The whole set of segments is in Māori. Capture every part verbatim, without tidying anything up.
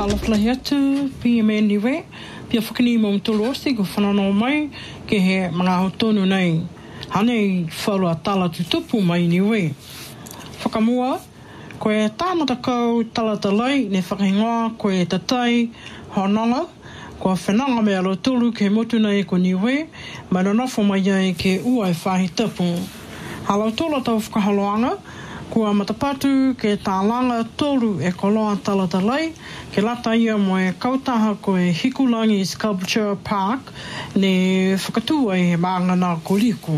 whaalaflahi atu, P M N niwe, pia whakini mo mtolo osi ko whanano mai ke he mga hotonu nei. Hanei whalua tala tutupu mai niwe. Whakamua, koe tāmata kau tala talai ne whakahingoa koe tatai hononga, ko whenanga me alo tolu ke motu nei ko niwe, mai nonofo mai ai ke ua e whahi tapu. Halau tola tau whakahaloanga, kua matapatu ke tālanga tolu e koloa tala talai, ke lata ia mo e kautaha ko e Hikulangi Sculpture Park, ne whakatua e maangana ko liku.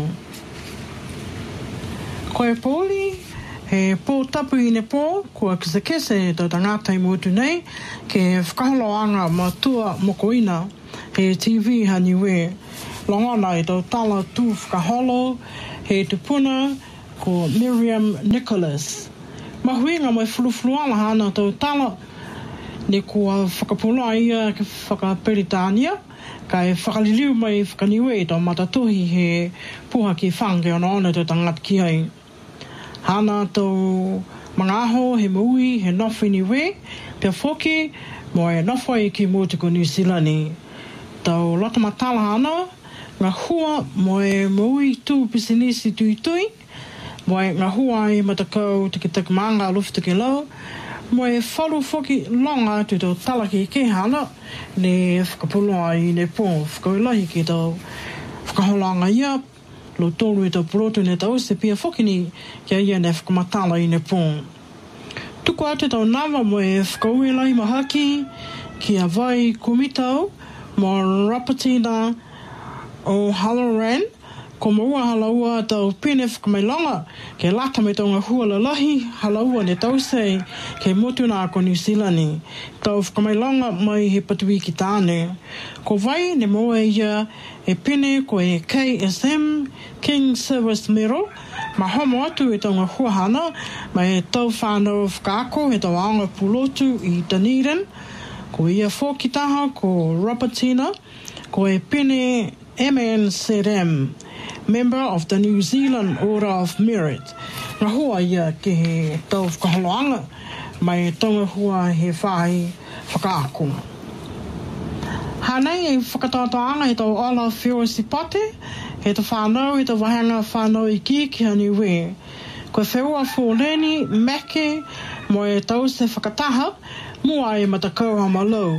Ko e pōli, he pō tapu i ne pō, kua kise kese tau tangatai motu nei, ke whakahaloanga matua mokoina, he T V haniwe. Longana i tau tala tū whakaholo, he tupuna, ko Miriam Nicholas. Mahuinga mai fulufuluala hana tau tala, ne kua whakapula ia ke whakaperitania, ka e whakaliliu mai whakaniwe i tau matatohi he puha ki whange ona ona tau tangat ki ai. Hana tau mga aho he maui he nofi niwe, pia whoki mo e nofoi ki mūtu ko New Zealand. Tau lata matala hana, ngā hua mo e maui tū pisinisi tui tui, mo e ngā hua i matakau te ki tak maanga lufu te ke lau, mo e whalu whoki longa tu tau talaki ke hana, ne whakapuloa i ne pō, whakauilahi ki tau whakaholanga ia, lo tolu i tau purotu ne tau se pia whoki ni kia ia ne whakamatala i ne pō. Tuku atu tau nawa mo e whakauilahi mahaki, ki a vai kumitau, mo Rapatina o Halloran, ko maua halaua tau pene whakamailanga, ke lata me tau ngā hua lalahi, halaua ne tau sei, ke motuna ko New Zealand. Tau whakamailanga mai he patui ki tāne. Ko vai ne moa ia e pene ko e K S M, King Service Medal, ma homo atu e tau ngā hua hana, mai e tau whānau whakaako he tau aonga pulotu i Dunedin, ko ia whokitaha ko Rapatina, ko e pene M N Z M, member of the New Zealand Order of Merit. Ngā hua ia ke he tau whakaholoanga, mai tonga hua he whahi whakaako. Hanei e whakatatoanga he tau ala whio si pate, he tau whanau, he tau wahanga whanau i ki ki haniwe. Ko e wheua whōleni, meke, mo e tau se whakataha, mua e matakau ha malau.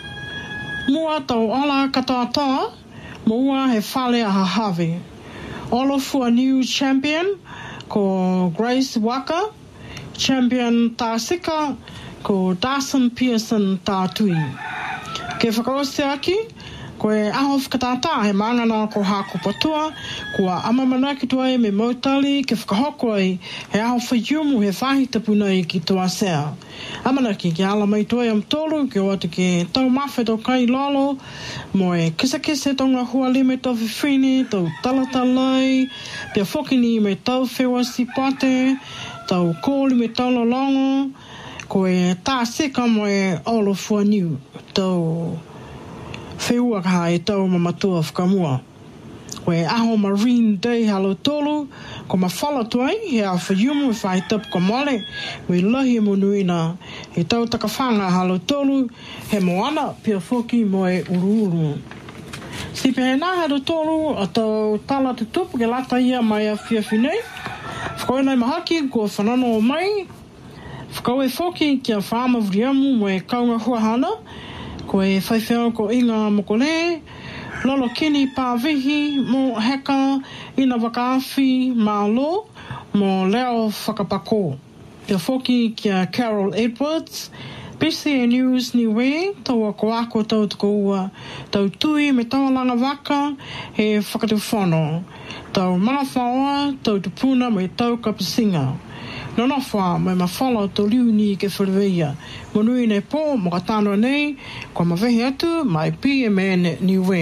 Mua tau ala katoatoa, mua he whale a hahawe. Olo fua new champion, ko Grace Waka, champion Tāsika, ko Dawson Pearson Tātui. Ke whakaose aki, ko e aho whakatātā he maangana ko hāko patua, kua amamana ki tua e me mautali, ke whakahoko ai, he aho whaiumu he whahi tapuna i ki tua sea. Amanaki ki ala mai tua e am tolu, ki o atu ke tau mawhi tau kai lolo, mo e kisa kise tau ngā hua lime tau whiwhini, tau talatalai, pia whokini me tau whewa si pate, tau kōli me tau lolongo, ko e tā seka mo e olo fua niu, tau wheua kaha e tau mamatua whakamua. Ko e aho Marine Day halo tolu, ko ma whala tuai, he a whaiumu e whai tapu ka mole, we lahi e monuina, he tau takawhanga halo tolu, he moana pia whoki mo e uru uru. Si pe he nā halo tolu, a tau tala te tupu ke lata ia mai a whiawhinei, whakau nei mahaki, ko whanano o mai, whakau e whoki ki a whāma vriamu mo e kaunga huahana, ko e whaiwheo ko inga mokole, lolo kini pāwihi mo heka ina wakawhi mālo mo leo whakapako. Pia whoki kia Carol Edwards, P C N News niwe, tau a koako tau tuko ua, tau tui me tawalanga waka he whakatuwhono, tau manawhaoa, tau tupuna me tau kapasinga. Nona wha mai mawhala to liuni ke whareweia. Monui nei pō, mo ka tānoa nei, kua mawehi atu, mai P M N niwe.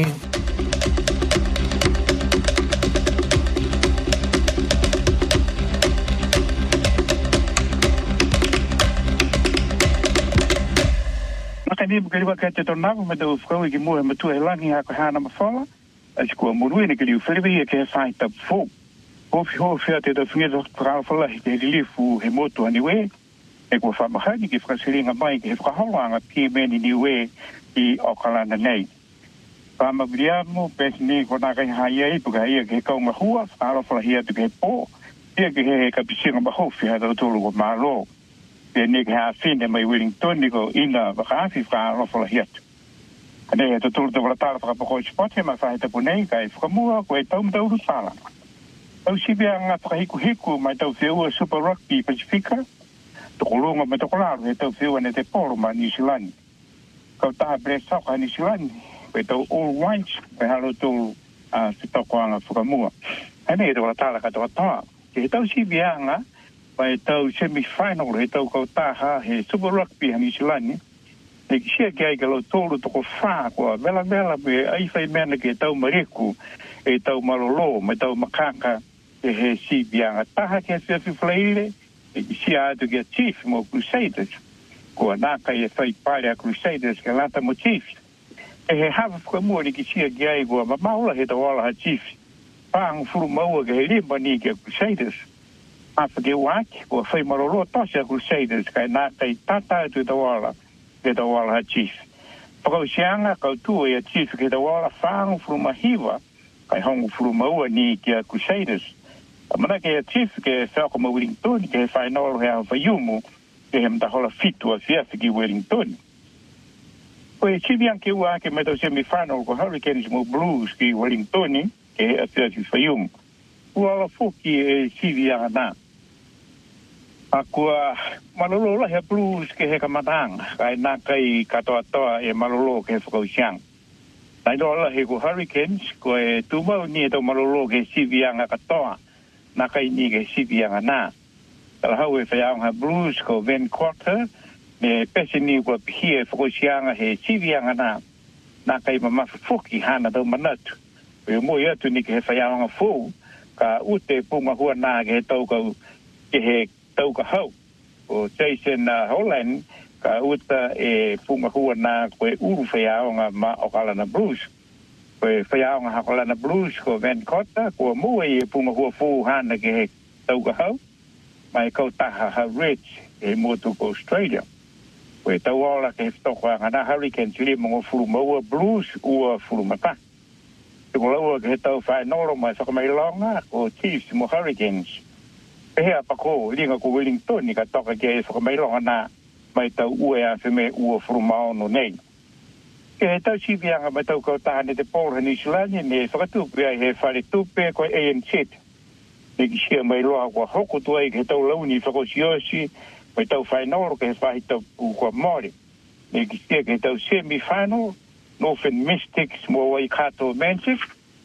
Maka ni bukari waka te tonaku me tau whakau i ki mua matua e langi hako hana mawhala. Asi kua monui nei ke liu whareweia ke he whai tapu fō. Hofi ho fea te tau whingeto whakau whalahi te rilifu he motu aniwe. e ko fa mahani ki frasilinga mai ki whakahoanga ki meni niwe i Auckland nei. Pa mabriamo pesni ko na kai haia i puka ia ke kau mahua alo fala hia tu ke po ia ke he ka pisinga mahofi ha tolu ko malo e ne ke ha fine mai Wellington ni ko ina vakafi fa alo fala hia ane e tolu te volata fa ko spot ma fa te punei kai whakamua ko e tau mtau sala au sibia nga whakahiku hiku mai tau whiua Super Rugby Pacifica to kolonga mai tau kolaro e tau whiua ne te polo ma New Zealand kau taha bre sauka New Zealand pe tau all whites pe halo tolu a se toko anga whakamua. Hane e te wala tala ka toa toa. Ke he tau si bianga, pe tau semi-final he tau kau taha he Super Rugby ha New Zealand. E ki sia ki ai ka lau tolu toko whaa kua vela vela pe ai whai mena ke tau mariku e tau malolo me tau makaka e he si bianga. Taha ke se whiwhaleire e ki sia atu ke chief mo Crusaders. Kua naka e whai pare a Crusaders ke lata mo chief. E he hawa whakamua ni ki sia ki ai kua mamaula he tau ala ha chief. Pāngu furu maua ke he limba ni ke Crusaders. Hawha ke waki kua whai maroro tosi a Crusaders kai naka i tata atu tau ala ke tau ala ha chief. Whakau sianga kau tua e a chief ke tau ala whaangu furu mahiwa kai hongu furu maua ni ke Crusaders. Amana ke a chief ke whaka ma Wellington ke he whainolo he a whaiumu ke he mtahola fitu a whiawhi ki Wellington. Ko e chibiang ke ua ke metau semi-final ko Hurricanes mo Blues ki Wellington ke he a whiawhi whaiumu. Ua ala fuki e chibiang ana. A kua malolo la he Blues ke he kamatanga kai nā kai katoa toa e malolo ke he whakausiang. Nai doa la he ko Hurricanes ko e tūmau ni e tau malolo ke chibiang a katoa nā kai ni ke chibiang ana. Tala hau e whaiaunga Blues ko Van Cotter, me pese ni kua pihia e whakosianga he chivianga nā, nā kai mamafa fuki hana tau manatu. E moi atu ni ke he whaiaunga fōu, ka ute punga hua nā ke he taukau, ke he tauka hau. O Jason uh, Holland, ka uta e punga hua nā koe uru whaiaunga ma Auckland Blues. Koe whaiaunga Auckland Blues ko Van Cotter, kua mua e punga hua fōu hana ke he tauka hau. Mai kau taha ha Reds e motu ko Australia. Koe tau ola ke toko anga na Hurricanes ili mongo furu maua Blues ua furu mata. Te mo laua ke tau whainoro mai whakamailonga ko Chiefs mo Hurricanes. Pehea pako linga ko Wellington ni ka toka ke e whakamailonga na mai tau ua a whime ua furu maono nei. Ke he tau sivianga mai tau kau taha ne te Paul New Zealand ne whakatupi ai he whare tupe ko A N Z. E ki sia mai loa kua hoko tuai ke tau launi whakosiosi, mai tau whainoro ke he whahi tau kua mori. E ki sia ke tau semi-final, Northern Mystics mo wai kato Mansif.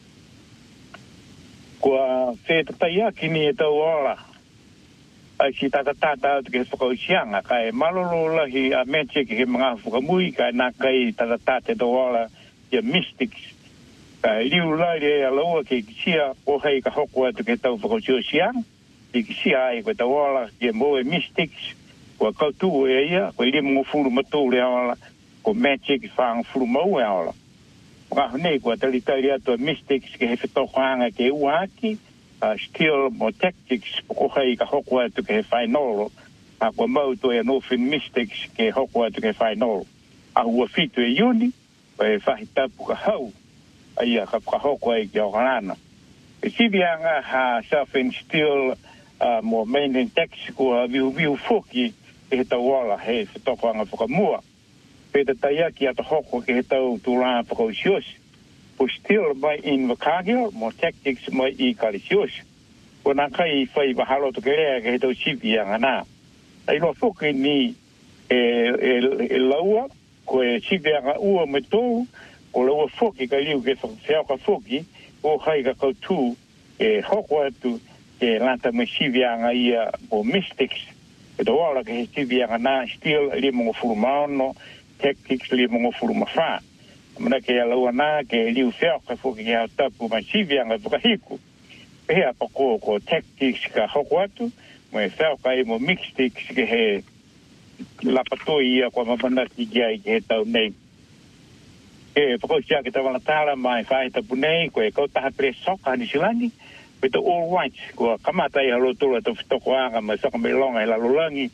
Kua wheta taia kini e tau ola. Ai si tata tata atu ke whakaosianga, ka e malolo lahi a Mansif ke mga whakamui, ka e nā kai tata tata e tau ola ia Mystics. Ka liu lai e aloa ke kisia o hei ka hoko atu ke tau whakosio siang. Ke kisia ai koe tau ala ke moe Mystics. Kua kautu e ia, koe limu ngo furu matu le ala. Ko Magic whaang furu mau e ala. Mga honei kua tali tairi atu a Mystics ke he whetoko anga ke uaki. Uh, Still mo Tactics o hei ka hoko atu ke he whainolo. A kua mau to e Northern Mystics ke hoko atu ke he whainolo. A hua fitu e iuni, koe whahitapu ka hau. Aia ka kahoko ai ki Auckland. E sibianga ha self-instill uh, mo main tax kua viu viu fuki e he tau wala he whetoko anga whakamua. Peta taia ki ata hoko ke he tau tūranga whakausiosi. Po still mai in Wakagio, mo tactics mai i Kalisiosi. Ko nā kai whai wahalo to kerea ke he tau sibianga nā. Ai loa fuki ni e, e, e laua, ko e sibianga ua me tōu, o laua foki ka liu ke whakawhia ka foki o hai ka kautu e hoko atu e lanta me sivianga ia o Mystics e to wala ke he sivianga nā still li mongo furu maono Tactics li mongo furu mawha mana ke a laua nā ke liu whia ka foki ke hau tapu mai sivianga whakahiku e hea pako ko Tactics ka hoko atu me whia ka i mo Mystics ke he lapatoi ia kwa mamanati kia i ke he tau nei. E whakausia ke tawana tāra mai whaita punei, koe kau taha pre soka ni silani, koe to all whites, kua kamatai halo tula to whitoko anga mai saka me longa e lalolangi,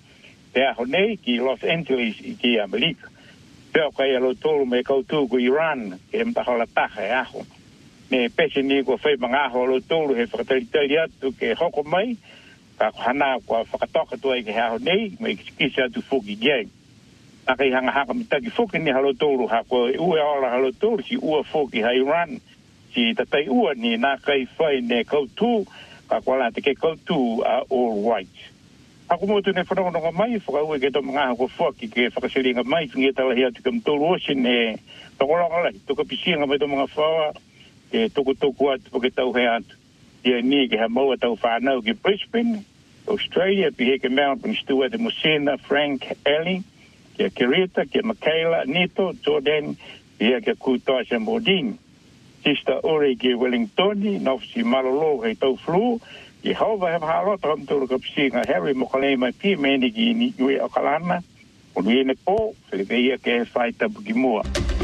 Te aho nei ki Los Angeles i ki Amerika. Peo kai alo tolu me kautu ko Iran, ke mtahala taha e aho. Me pese ni ko whai mga aho alo tolu he whakataritari atu ke hoko mai, ka hana ko whakatoka tua i ke aho nei, me kisi atu fuki geng. Naka i hanga haka mitaki fuki ni halo tolu, hako ue ola halo tolu, si ua fuki ha Iran, si tatai ua ni naka i whai ne kautu, ka kuala te ke kautu a all white. Ako mo tu ne whanonga mai, whakaue ke to mga hako fuki ke whakasiringa mai, tungi talahi atu ke mtolu osin e tokolonga lai, tuka pisinga mai to mga whawa, ke tuku tuku atu po ke tau he atu. Ia ni ke ha maua tau whanau ke Brisbane, Australia, pi he ke Melbourne, Stuart, Musina, Frank, Ellie, ke Kirita, ke Michaela, Nito, Jordan, ia ke Kutoa Sambodin. Sista ore ke Wellingtoni, nofsi malolo he tau flu, Jehova heb halota om tulu kapsinga Harry mokalema pi meni ki ni yue okalana, o ni ne po, filipe ia ke faita bugimua.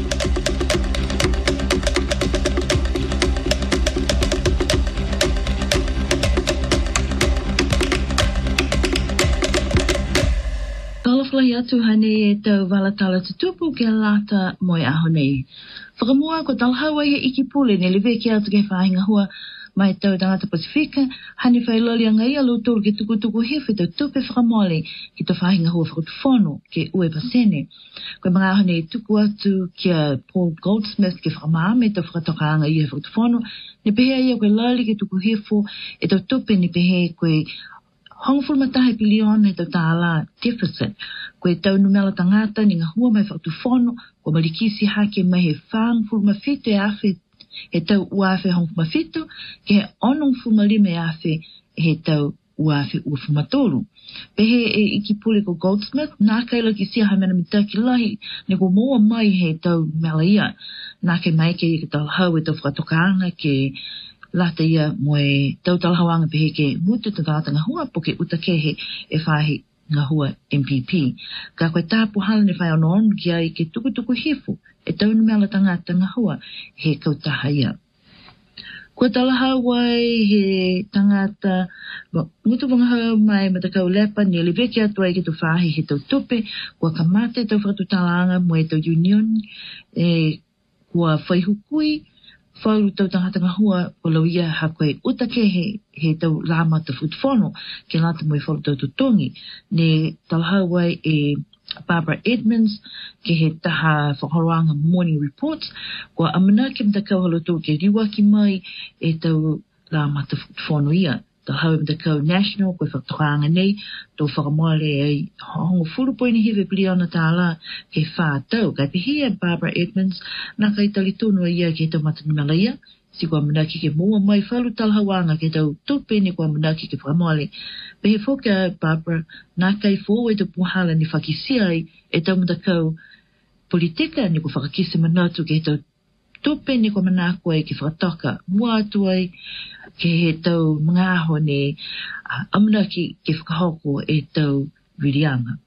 Kalaflai atu hane e tau walatala tutupu ke lata moi aho nei. Whakamua ko talhawa he iki pule ne liwe ki atu ke whahinga hua mai tau tangata Pasifika, hane whailoli angai alu tolu ke tuku tuku hefe tau tupe whakamole ki to whahinga hua whakutufono ke ue pasene. Koe mga aho nei tuku atu kia Paul Goldsmith ke whakamame tau whakatoka anga i he whakutufono, ne pehea ia koe lali ke tuku hefo e tau tupe ne pehe koe hongful matahe pilion e tau tāla deficit. Koe tau numela tangata ni ngā hua mai whakutufono, ko malikisi hake mai he whangful mawhito e awhi he tau uafe hongfu mawhito, ke he onong fumalime e awhi he tau uafe uafu matolu. Pehe e iki pule ko Goldsmith, nā kaila ki sia hai mena mitaki lahi, ne ko moa mai he tau mela ia. Nā ke mai ke i ke tau hau e tau whakatokaanga ke lata ia moe tau talhawanga pehe ke mutu tatanga hua po ke utakehe e whahi ngā hua M P P. Ka koe tāpu hala ne whai ono onu ki ai ke tuku tuku hifu e tau numela tangata ngā hua he kautaha ia. Kua talaha wai he tangata mutu wanga hau mai matakau lepa ni liveki atu ai ke tu whahi he tau tupe, kua kamate tau whakatutalanga moe tau union e kua whaihukui whau tau tangata ngā hua o lauia ha koe utakehe he tau lama ta whutfono ke lata moe whau tau tutongi. Ne talahau wai e Barbara Edmonds ke he taha whakaroanga morning reports kua amana ke mtakau haloto ke riwaki mai e tau lama ta whutfono ia. Talahau mtakau national koe whakatokaanga nei tau whakamoale ai hongo furupoini hewe piliona tāla ke whātau. Kai pihia Barbara Edmonds nā kai talitono ia ke tau matanimala ia. Si kua manaki ke mua mai whalu talhawanga ke tau tupe ni kua manaki ke whakamoale. Pehe whoka Barbara nā kai fōwe te puhala ni whakisia ai e tau mtakau politika ni kua whakakisi manatu ke tau tupe ni kua manako ai ke whakatoka mua atu ai ke he tau mga aho ne uh, amanaki ke whakahoko e tau wirianga.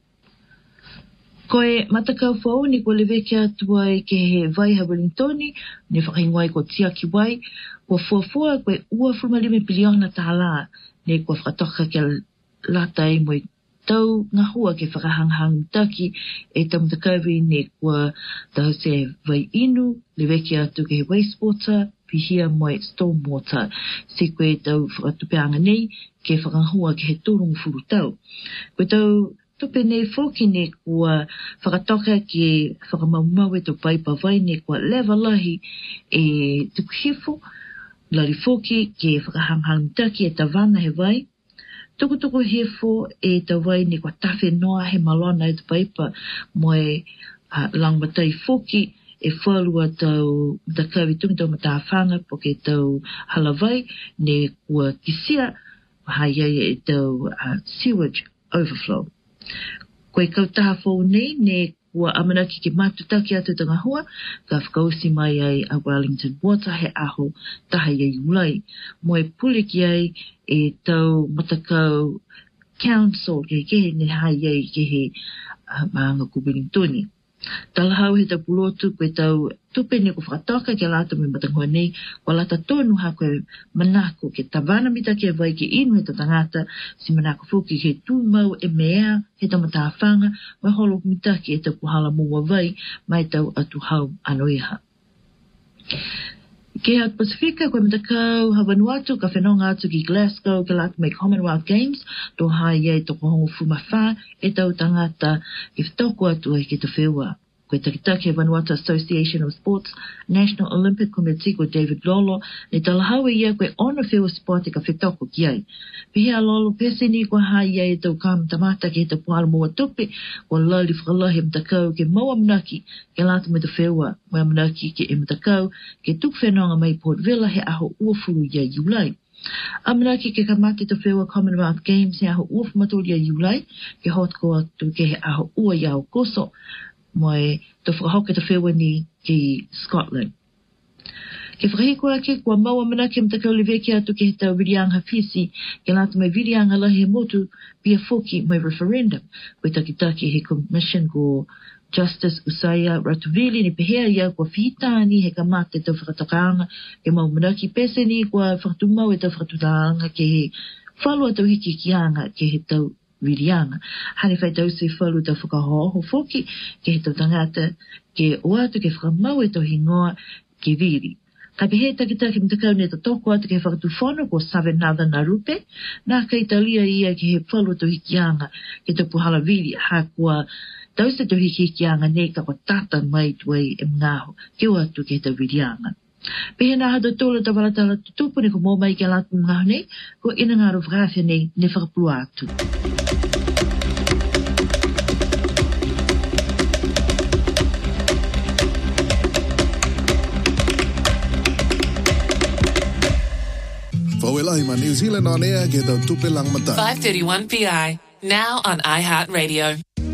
Koe matakau whau ni kua leweke atu ai ke he vai ha Wellingtoni, ne whakahingwai ko tiaki wai, kua fuafua koe ua frumalime piliona tāla, ne kua whakatoka ke lata ai moe tau ngā hua ke whakahanghang taki e tau mtakawi ne kua tau se vai inu, leweke atu ke he wastewater, pihia moe stormwater, se koe tau whakatupeanga nei ke whakahua ke he tūrungu furu tau. Koe tau tupe nei whoki ne kua whakatoka ke whakamaumau e tau paipa vai ne kua lewa lahi e tukuhifu, lari whoki ke whakahanghang taki e tawana he vai, tuku tuku hefo e tau vai ne kua tawhi noa he malona e tau paipa moe uh, langmatai whoki e whalua tau mtakawi tungi tau matawhanga po ke tau halawai ne kua kisia hai e tau uh, sewage overflow. Koe kautaha whau nei ne kua amanaki ke matutaki atu tanga hua ka whakausi mai ai a Wellington Water he aho taha iei ulai. Moe puliki ai e tau matakau council ke kehe ne hai iei ke he uh, maanga ku Wellingtoni. Talahau he tau pulotu koe tau tupe ni ko whakatoka ke lata me matangoa nei, wa lata tonu ha koe manako ke tawana mita ke vai ke inu he tangata, si manako fuki ke tu mau e mea he tau matawhanga, mai holo mita ke e tau puhala mua vai, mai tau atu hau anoiha. Ke at Pasifika koe matakau ha Vanuatu ka whenonga atu ki Glasgow ke lata mai Commonwealth Games, to hai e toko hongo fumawha e tau tangata ke whtoko atu e ke te whewa. Koe takitaki e Vanuatu Association of Sports, National Olympic Committee ko David Lolo, ne talahawe ia koe ona whewa sport e ka whetoko ki ai. Pihea Lolo pese ni koe hai ia e tau kam tamata ke he tau puhala mua tupe, ko lali whakalahi mtakau ke maua manaki ke lata me te whewa, maua manaki ke e mtakau ke tuk whenonga mai Port Vila he aho uafuru ia Iulai. Amanaki ke kamate te whewa Commonwealth Games he aho uafumatori ia Iulai, ke hot ko atu ke he aho ua iau koso, mai te whakahoke te whewa ni ki Scotland. Ke whakahikoa ke kua maua mana ke mtakau lewe ki atu ke he tau Virianga Fisi, ke lata mai Virianga lahi he motu pia foki mai referendum. Koe takitaki he commission ko Justice Usaya Ratuvili ni pehea ia kua whitani he kamate tau whakatakaanga, ke mau manaki pese ni kua whakatumau e tau whakatutaanga ke he whalua tau hiki kianga ke he tau Virianga. Hane whai tau se whalu tau whakahoho foki ke he tau tangata ke o atu ke whakamau e tau hingoa ke viri. Kai pehe takitaki mtakau ne ta toko atu ke whakatu whono ko Savenada Narupe, nā kai talia ia ke he whalu tau hikianga ke tau puhala viri ha kua tau se tau hikianga ne ka ko tata mai tuai e mngaho ke o atu ke he tau Virianga. Pehe nā hata tōla ta walatala tutupu ne ko mō mai ke latu mngaho nei, ko ina ngaro whakawhia nei ne whakapua atu. Whawelahi ma New Zealand on air ke tau tupe lang matai. five thirty-one P I, now on iHeartRadio.